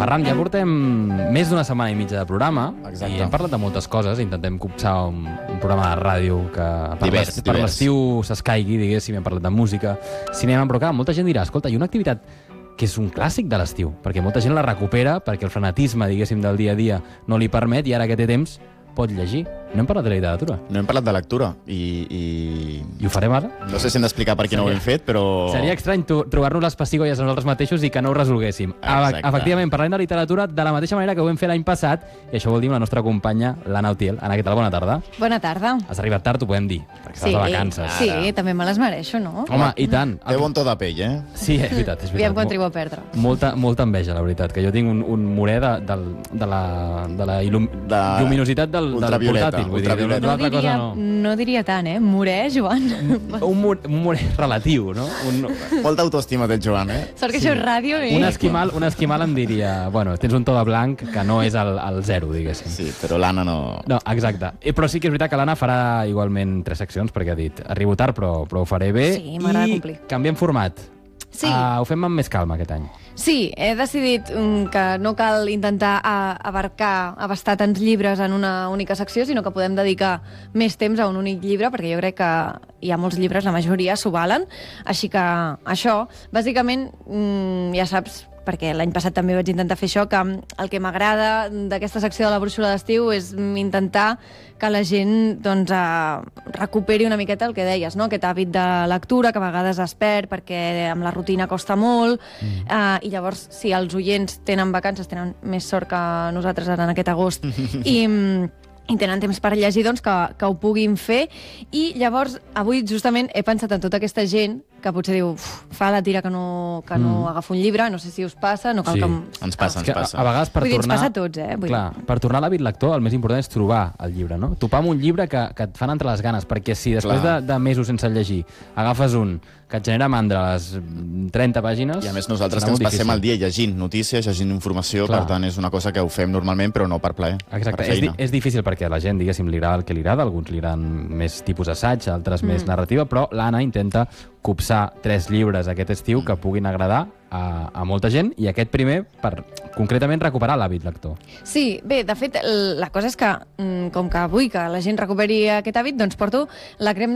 Ferran, ja portem més d'una setmana i mitja de programa. Exacte. I hem parlat de moltes coses. Intentem copsar un programa de ràdio que per l'estiu s'escaigui, diguéssim. Hem parlat de música, cinema, però clar, molta gent dirà, escolta, hi ha una activitat que és un clàssic de l'estiu, perquè molta gent la recupera, perquè el frenetisme, diguéssim, del dia a dia no li permet, i ara que té temps pot llegir. No hem parlat de la literatura. No hem parlat de lectura. I ho farem ara? No sé si hem d'explicar per què no ho hem fet, però... Seria estrany trobar-nos les pessigolles a nosaltres mateixos i que no ho resolguéssim. Efectivament, parlem de literatura de la mateixa manera que ho vam fer l'any passat, i això vol dir amb la nostra companya, l'Anna Utiel. Anna, què tal? Bona tarda. Bona tarda. Has arribat tard, ho podem dir, perquè estàs de vacances. Sí, també me les mereixo, no? Home, i tant. Té bon to de pell, eh? Sí, és veritat. Aviam quan trigo a perdre. Molta enveja, la veritat, que jo tinc un morer de la lluminositat del portàtil. No diria tant, Morer, Joan. Un morer relatiu, no? Molta autoestima té el Joan, eh? Sort que això és ràdio i... Un esquimal em diria, bueno, tens un to de blanc que no és el zero, diguéssim. Sí, però l'Anna no... No, exacte. Però sí que és veritat que l'Anna farà igualment 3 seccions, perquè ha dit, arribo tard, però ho faré bé. Sí, m'agrada complir. I canviem format. Sí. Ho fem amb més calma aquest any. Sí, he decidit que no cal intentar abastar tants llibres en una única secció, sinó que podem dedicar més temps a un únic llibre, perquè jo crec que hi ha molts llibres, la majoria s'ho valen. Així que això, bàsicament, ja saps, perquè l'any passat també vaig intentar fer això, que el que m'agrada d'aquesta secció de la brúixola d'estiu és intentar que la gent doncs, recuperi una miqueta el que deies, no? Aquest hàbit de lectura que a vegades es perd perquè amb la rutina costa molt, i llavors si els oients tenen vacances, tenen més sort que nosaltres ara en aquest agost, i tenen temps per llegir, doncs que ho puguin fer. I llavors, avui justament he pensat en tota aquesta gent que potser diu, fa la tira que no agafo un llibre, no sé si us passa, no cal sí. que... Ens passa. A vegades per Vull dir, tornar... ens passa a tots, Clar, per tornar a l'hàbit lector, el més important és trobar el llibre, no? Topar amb un llibre que et fan entre les ganes, perquè si després de mesos sense llegir agafes un que et genera mandra a les 30 pàgines... I a més nosaltres que ens passem el dia llegint notícies, llegint informació, per tant és una cosa que ho fem normalment, però no per plaer. Exacte, és difícil perquè a la gent, diguéssim, li agrada el que li agrada, alguns li agraden més tipus assaig, altres més narrativa, però l'Anna intenta copsar 3 llibres aquest estiu que puguin agradar a molta gent, i aquest primer per concretament recuperar l'hàbit lector. Sí, bé, de fet, la cosa és que com que vull que la gent recuperi aquest hàbit, doncs porto la crema